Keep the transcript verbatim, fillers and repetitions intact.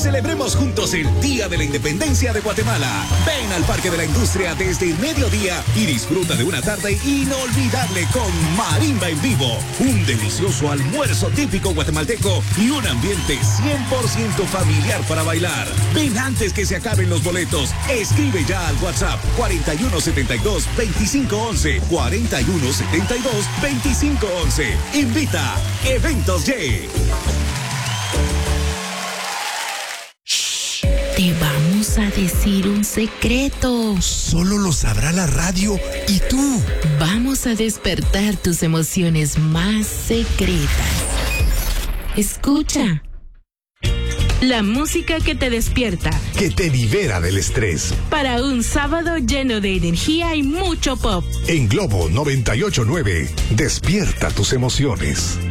Celebremos juntos el Día de la Independencia de Guatemala. Ven al Parque de la Industria desde el mediodía y disfruta de una tarde inolvidable con Marimba en vivo, un delicioso almuerzo típico guatemalteco y un ambiente cien por ciento familiar para bailar. Ven antes que se acaben los boletos. Escribe ya al WhatsApp cuarenta y uno setenta y dos, veinticinco once, cuarenta y uno setenta y dos, veinticinco once. Invita Eventos Y. Te vamos a decir un secreto. Solo lo sabrá la radio y tú. Vamos a despertar tus emociones más secretas. Escucha. La música que te despierta. Que te libera del estrés. Para un sábado lleno de energía y mucho pop. En Globo noventa y ocho punto nueve, despierta tus emociones.